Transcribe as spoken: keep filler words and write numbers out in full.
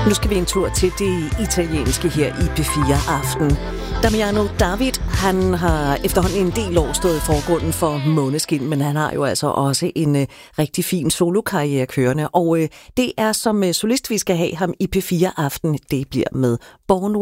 Nu skal vi en tur til det italienske her i P fire Aften. Damiano David, han har efterhånden en del år stået i forgrunden for Måneskin, men han har jo altså også en uh, rigtig fin solokarriere kørende. Og uh, det er som uh, solist, vi skal have ham i P fire Aften. Det bliver med Born